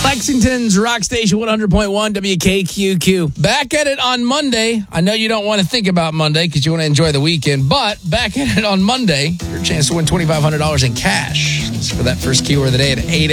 Lexington's Rock Station 100.1 WKQQ. Back at it on Monday. I know you don't want to think about Monday because you want to enjoy the weekend, but back at it on Monday, your chance to win $2,500 in cash. That's for that first keyword of the day at 8 a.m.